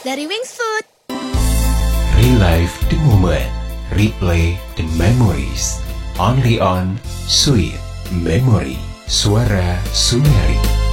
dari Wings Food. Relive the moment, replay the memories. Only on Sweet Memory, Suara Sunari.